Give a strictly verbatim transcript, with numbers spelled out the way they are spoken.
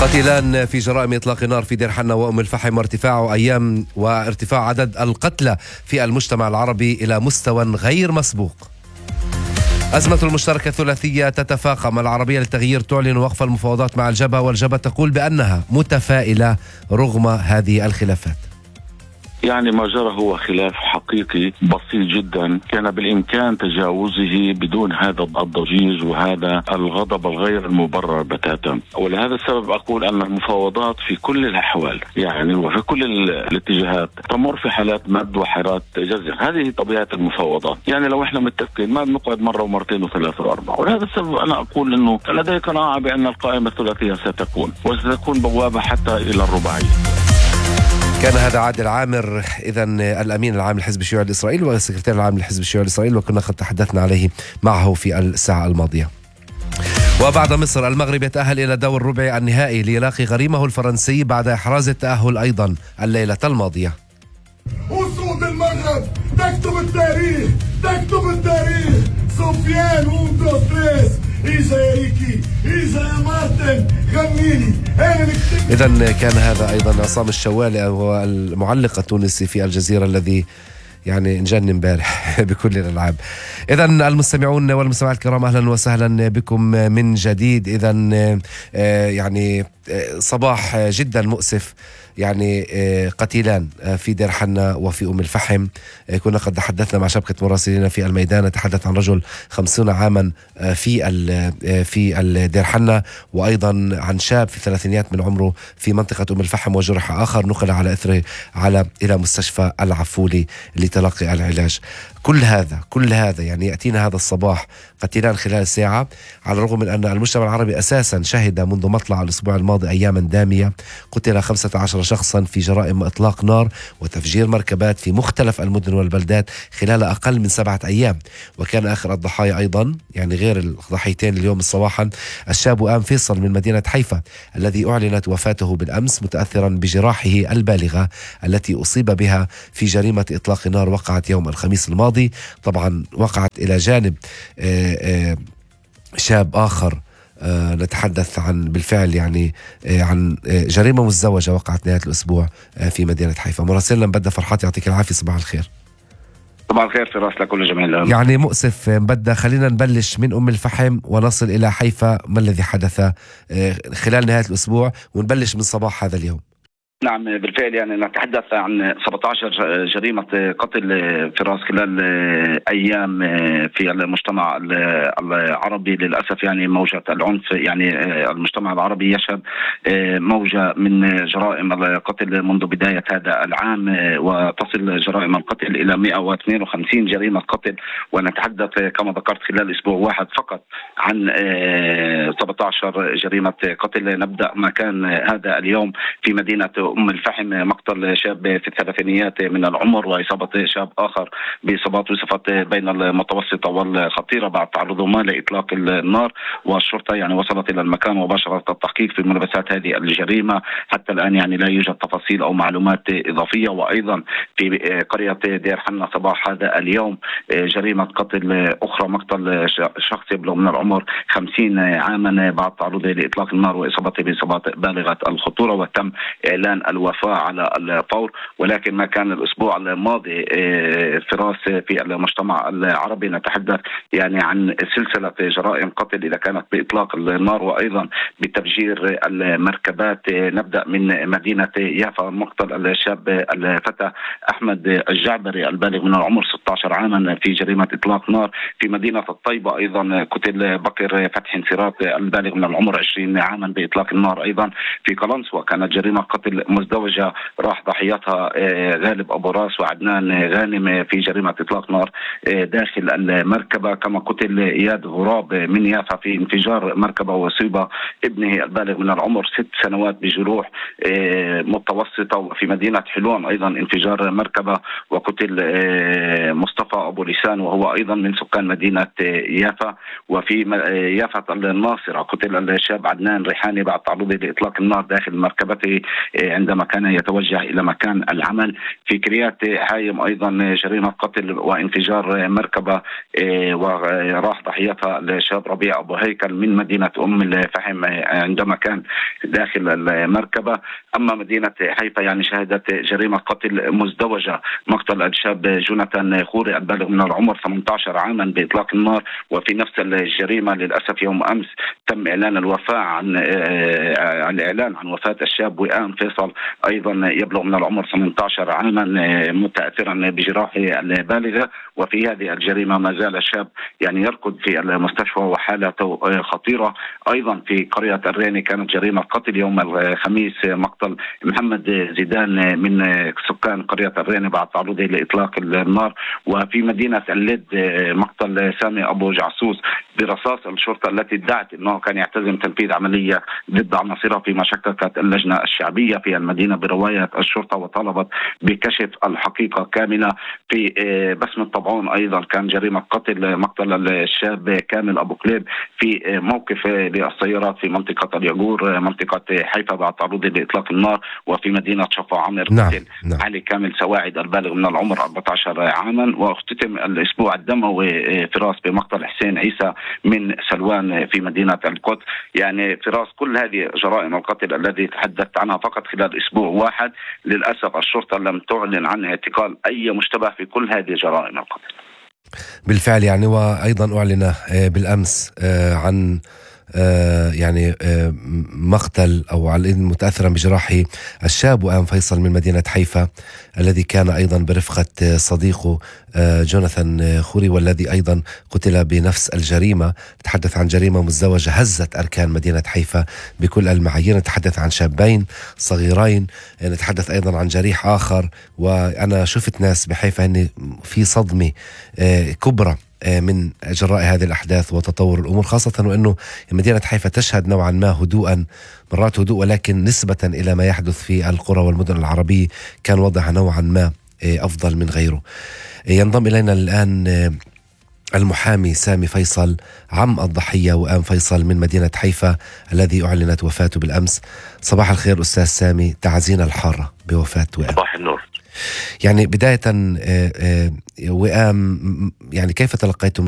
قتيلان في جرائم إطلاق نار في دير حنا وأم الفحم، وارتفاع أيام وارتفاع عدد القتلى في المجتمع العربي إلى مستوى غير مسبوق. أزمة المشتركة الثلاثية تتفاقم. العربية للتغيير تعلن وقف المفاوضات مع الجبهة، والجبهة تقول بأنها متفائلة رغم هذه الخلافات. يعني ما جرى هو خلاف حقيقي بسيط جدا، كان بالإمكان تجاوزه بدون هذا الضجيج وهذا الغضب الغير المبرر بتاتا. ولهذا السبب أقول أن المفاوضات في كل الأحوال يعني وفي كل الاتجاهات تمر في حالات مد وحالات جزر. هذه طبيعة المفاوضات. يعني لو احنا متفقين ما بنقعد مرة ومرتين وثلاثة وأربعة. ولهذا السبب أنا أقول أنه لدي قناعة بأن القائمة الثلاثية ستكون وستكون بوابة حتى إلى الرباعية. كان هذا عادل عامر، إذن الأمين العام للحزب الشيوعي الإسرائيلي والسكرتير العام للحزب الشيوعي الإسرائيلي، وكنا قد تحدثنا عليه معه في الساعة الماضية. وبعد مصر، المغرب يتأهل إلى دور ربع النهائي ليلاقي غريمه الفرنسي بعد إحراز التأهل أيضا الليلة الماضية. أسود المغرب تكتب التاريخ، تكتب التاريخ. سفيان وندو تريس إيجا يا ريكي، إيجا يا مارتن، غنيني. إذن كان هذا أيضا عصام الشوالي هو المعلق التونسي في الجزيرة الذي يعني انجن امبارح بكل الألعاب. إذن المستمعون والمستمعات الكرام، أهلا وسهلا بكم من جديد. إذن يعني صباح جدا مؤسف، يعني قتيلان في دير حنا وفي أم الفحم. كنا قد تحدثنا مع شبكة مراسلين في الميدان، نتحدث عن رجل خمسين عاما في في دير حنا، وأيضا عن شاب في الثلاثينيات من عمره في منطقة أم الفحم، وجرح آخر نقل على إثره على إلى مستشفى العفولي لتلقي العلاج. كل هذا كل هذا يعني يأتينا هذا الصباح قتيلان خلال ساعة، على الرغم من أن المجتمع العربي أساسا شهد منذ مطلع الأسبوع الماضي أياما دامية. قتل خمسة عشر شخصا في جرائم إطلاق نار وتفجير مركبات في مختلف المدن والبلدات خلال أقل من سبعة أيام. وكان آخر الضحايا أيضا يعني غير الضحيتين اليوم صباحا الشاب آم فيصل من مدينة حيفا، الذي أعلنت وفاته بالأمس متأثرا بجراحه البالغة التي أصيب بها في جريمة إطلاق نار وقعت يوم الخميس الماضي. طبعا وقعت إلى جانب شاب آخر. أه نتحدث عن بالفعل يعني أه عن أه جريمة مزدوجة وقعت نهاية الأسبوع أه في مدينة حيفا. مراسلنا مبدأ فرحات، يعطيك العافية، صباح الخير. صباح الخير في راس لكل جميع. يعني مؤسف مبدأ، خلينا نبلش من أم الفحم ونصل إلى حيفا. ما الذي حدث أه خلال نهاية الأسبوع، ونبلش من صباح هذا اليوم؟ نعم بالفعل، يعني نتحدث عن سبعة عشر جريمة قتل في راس خلال أيام في المجتمع العربي. للأسف يعني موجة العنف، يعني المجتمع العربي يشهد موجة من جرائم القتل منذ بداية هذا العام، وتصل جرائم القتل إلى مئة واثنين وخمسين جريمة قتل. ونتحدث كما ذكرت خلال أسبوع واحد فقط عن سبعة عشر جريمة قتل. نبدأ ما كان هذا اليوم في مدينة أم الفحم، مقتل شاب في الثلاثينيات من العمر وإصابة شاب آخر بإصابات وصفت بين المتوسطة والخطيرة بعد تعرضهما لإطلاق النار. والشرطة يعني وصلت إلى المكان وباشرت التحقيق في ملابسات هذه الجريمة. حتى الآن يعني لا يوجد تفاصيل أو معلومات إضافية. وأيضا في قرية دير حنا صباح هذا اليوم جريمة قتل أخرى، مقتل شخص يبلغ من العمر خمسين عاما بعد تعرضه لإطلاق النار وإصابته بإصابات بالغة الخطورة، وتم إعلان الوفاة على الفور. ولكن ما كان الأسبوع الماضي فراس في المجتمع العربي، نتحدث يعني عن سلسلة جرائم قتل إذا كانت بإطلاق النار وأيضا بتفجير المركبات. نبدأ من مدينة يافا، مقتل الشاب الفتى أحمد الجعبري البالغ من العمر ستة عشر عاما في جريمة إطلاق نار. في مدينة الطيبة أيضا قتل بكر فتحي انصراف البالغ من العمر عشرين عاما بإطلاق النار. أيضا في قلنسوة كانت جريمة قتل مزدوجة راح ضحيتها غالب أبو راس وعدنان غانم في جريمة إطلاق نار داخل المركبة. كما قتل إياد غراب من يافا في انفجار مركبة وأصيب ابنه البالغ من العمر ست سنوات بجروح متوسطة. وفي مدينة حلوان أيضا انفجار مركبة وقتل مصطفى أبو لسان وهو أيضا من سكان مدينة يافا. وفي يافا الناصرة قتل الشاب عدنان ريحاني بعد تعرضه لإطلاق النار داخل مركبته عندما كان يتوجه إلى مكان العمل. في كريات حايم أيضا جريمة قتل وانفجار مركبة وراح ضحيتها الشاب ربيع أبو هيكل من مدينة أم الفحم عندما كان داخل المركبة. أما مدينة حيفا يعني شهدت جريمة قتل مزدوجة، مقتل الشاب جوناثان خوري البالغ من العمر ثمانية عشر عاما بإطلاق النار. وفي نفس الجريمة للأسف يوم أمس تم إعلان الوفاة عن الإعلان عن وفاة الشاب وئام فيصل أيضا يبلغ من العمر ثمانية عشر عاما متأثرا بجراحه البالغة. وفي هذه الجريمة ما زال الشاب يعني يركض في المستشفى وحالته خطيرة. أيضا في قرية الريني كانت جريمة قتل يوم الخميس، مقتل محمد زيدان من سكان قرية الريني بعد تعرضه لإطلاق النار. وفي مدينة اللد مقتل سامي أبو جعسوس برصاص الشرطة التي ادعت أنه كان يعتزم تنفيذ عملية ضد عناصرها، فيما شككت اللجنة الشعبية في المدينة برواية الشرطة وطلبت بكشف الحقيقة كاملة. في بسمة طبعون أيضا كان جريمة قتل مقتل الشاب كامل أبو كليب في موقف للسيارات في منطقة الياجور منطقة حيفا بعد تعرضه لإطلاق النار. وفي مدينة شفا عمر نعم. قتل نعم. علي كامل سواعد البالغ من العمر أربعة عشر عاما. واختتم الأسبوع الدموي فراس بمقتل حسين عيسى من سلوان في مدينة القدس. يعني فراس كل هذه جرائم القتل الذي تحدثت عنها فقط خلال أسبوع واحد، للأسف الشرطة لم تعلن عن اعتقال أي مشتبه في كل هذه جرائم القتل. بالفعل يعني، وأيضا أعلن بالأمس عن يعني مقتل أو على الإذن متأثرا بجراحه الشاب وئام فيصل من مدينة حيفا الذي كان أيضا برفقة صديقه جوناثان خوري، والذي أيضا قتل بنفس الجريمة. نتحدث عن جريمة مزدوجة هزت أركان مدينة حيفا بكل المعايير. نتحدث عن شابين صغيرين، نتحدث أيضا عن جريح آخر. وأنا شفت ناس بحيفا أن في صدمة كبرى من جراء هذه الأحداث وتطور الأمور، خاصة وأنه مدينة حيفا تشهد نوعا ما هدوءا، مرات هدوء، ولكن نسبة إلى ما يحدث في القرى والمدن العربية كان وضعها نوعا ما أفضل من غيره. ينضم إلينا الآن المحامي سامي فيصل عم الضحية وئام فيصل من مدينة حيفا الذي أعلنت وفاته بالأمس. صباح الخير أستاذ سامي، تعزينا الحارة بوفاة وئام. صباح النور. يعني بداية وئام، يعني كيف تلقيتم